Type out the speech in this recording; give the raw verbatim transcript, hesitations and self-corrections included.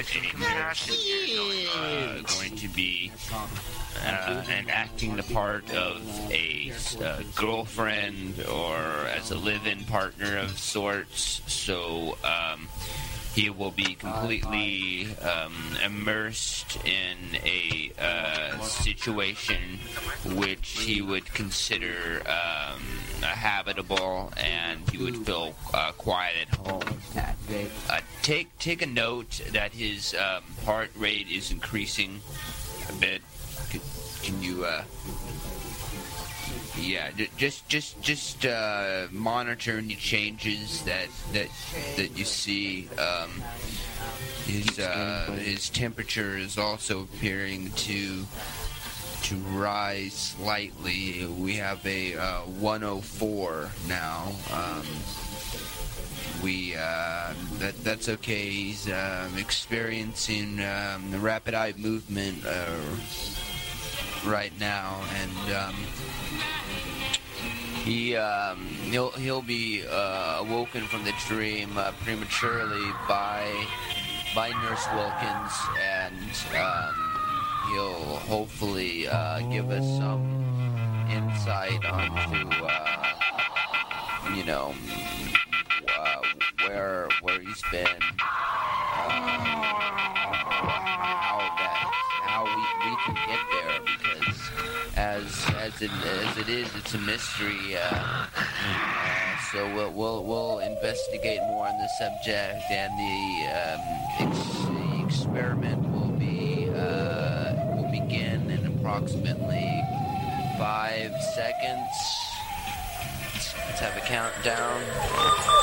uh, going to be uh, and acting the part of a uh, girlfriend or as a live-in partner of sorts. So um, he will be completely um, immersed in a uh, situation which he would consider um, habitable, and he would feel uh, quiet at home. Uh, take take a note that his um, heart rate is increasing a bit. Can, can you? Uh, Yeah, just just just uh, monitor any changes that that that you see. Um, his uh, his temperature is also appearing to to rise slightly. We have a uh, one oh four now. Um, we uh, that that's okay. He's um, experiencing um, the rapid eye movement uh, right now, and. Um, He um, he'll he'll be uh, awoken from the dream uh, prematurely by by Nurse Wilkins, and um, he'll hopefully uh, give us some insight onto uh, you know uh, where where he's been, uh, how that how we, we can get there, because as as it as it is, it's a mystery. Uh, uh, so we'll we'll we'll investigate more on the subject, and the um, ex- the experiment will be uh, will begin in approximately five seconds. Let's, let's have a countdown.